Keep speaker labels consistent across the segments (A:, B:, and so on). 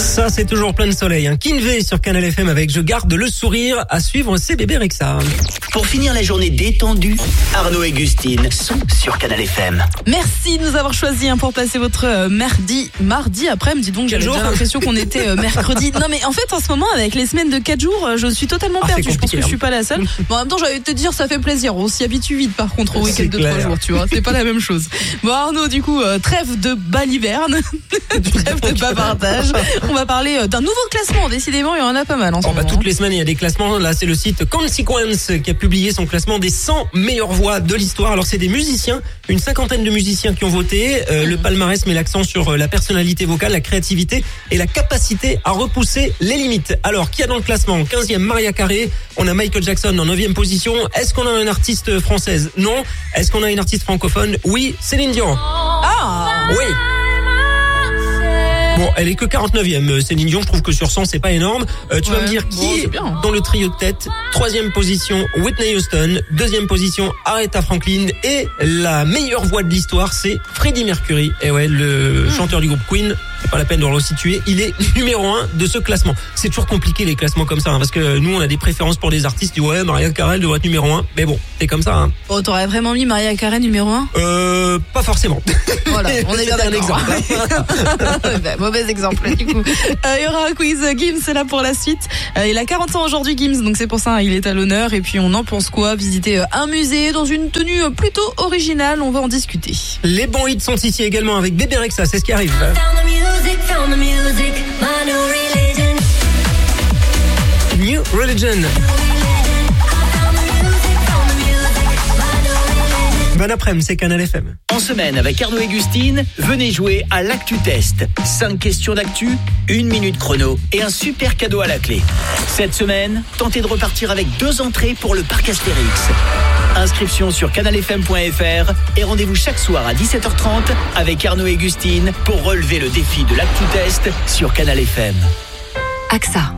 A: Ça, c'est toujours plein de soleil. Kinvey sur Canal FM avec Je garde le sourire. À suivre, c'est Bébé Rexha.
B: Pour finir la journée détendue, Arnaud et Gustine sont sur Canal FM.
C: Merci de nous avoir choisis pour passer votre mardi après-midi. Donc j'avais déjà l'impression qu'on était mercredi. Non mais en fait en ce moment avec les semaines de 4 jours, je suis totalement perdue. Je pense que je suis pas la seule. Bon, en même temps j'allais te dire ça fait plaisir. On s'y habitue vite par contre au week-end de 3 jours, tu vois. C'est pas la même chose. Bon Arnaud, du coup trêve de baliverne, trêve de bavardage. On va parler d'un nouveau classement. Décidément il y en a pas mal en ce moment.
A: Toutes les semaines il y a des classements. Là c'est le site Consequence qui a publié son classement des 100 meilleures voix de l'histoire. Alors c'est des musiciens, une cinquantaine de musiciens qui ont voté. Le palmarès met l'accent sur la personnalité vocale, la créativité et la capacité à repousser les limites. Alors, qui a dans le classement? 15e, Mariah Carey. On a Michael Jackson en 9e position. Est-ce qu'on a une artiste française? Non. Est-ce qu'on a une artiste francophone? Oui, Céline Dion.
C: Ah
A: oui. Bon, elle est que 49e, Céline Dion. Je trouve que sur 100, c'est pas énorme. Tu vas me dire qui est dans le trio de tête? 3e position, Whitney Houston. 2e position, Aretha Franklin. Et la meilleure voix de l'histoire, c'est Freddie Mercury. Et ouais, le chanteur du groupe Queen. C'est pas la peine de le resituer. Il est numéro 1 de ce classement. C'est toujours compliqué les classements comme ça, parce que nous on a des préférences pour des artistes. Ouais, Mariah Carey devrait être numéro 1. Mais bon, c'est comme ça.
C: Oh, t'aurais vraiment mis Mariah Carey numéro 1?
A: Pas forcément.
C: Voilà, on est bien d'accord. Mauvais exemple du coup. Il y aura un quiz. Gims est là pour la suite. Il a 40 ans aujourd'hui Gims, donc c'est pour ça il est à l'honneur. Et puis on en pense quoi? Visiter un musée dans une tenue plutôt originale, on va en discuter.
A: Les bons hits sont ici également avec Bébé Rexha, c'est ce qui arrive.
D: Found the music, my new religion.
A: New Religion. Bon après-midi, c'est Canal FM.
B: En semaine avec Arnaud et Gustine, venez jouer à l'Actu Test. 5 questions d'actu, 1 minute chrono et un super cadeau à la clé. Cette semaine, tentez de repartir avec 2 entrées pour le parc Astérix. Inscription sur canalfm.fr et rendez-vous chaque soir à 17h30 avec Arnaud et Gustine pour relever le défi de l'Actu Test sur Canal FM.
E: AXA.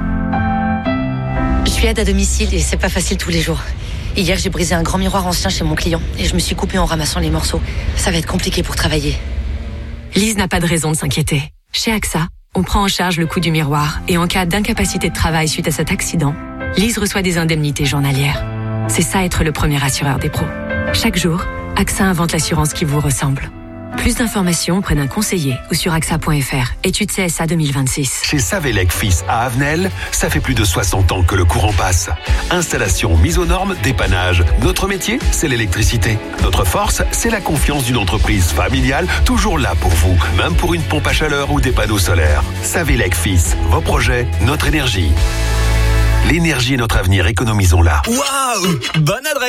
E: Je suis aide à domicile et c'est pas facile tous les jours. Hier, j'ai brisé un grand miroir ancien chez mon client et je me suis coupée en ramassant les morceaux. Ça va être compliqué pour travailler.
F: Lise n'a pas de raison de s'inquiéter. Chez AXA, on prend en charge le coût du miroir et en cas d'incapacité de travail suite à cet accident, Lise reçoit des indemnités journalières. C'est ça être le premier assureur des pros. Chaque jour, AXA invente l'assurance qui vous ressemble. Plus d'informations auprès d'un conseiller ou sur AXA.fr. Étude CSA 2026.
G: Chez Savelec Fils à Avenel, ça fait plus de 60 ans que le courant passe. Installation, mise aux normes, dépannage. Notre métier, c'est l'électricité. Notre force, c'est la confiance d'une entreprise familiale toujours là pour vous, même pour une pompe à chaleur ou des panneaux solaires. Savelec Fils, vos projets, notre énergie. L'énergie est notre avenir, économisons-la.
B: Waouh! Bonne adresse!